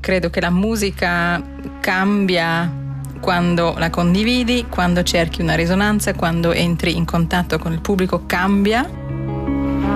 Credo che la musica cambia quando la condividi, quando cerchi una risonanza, quando entri in contatto con il pubblico cambia.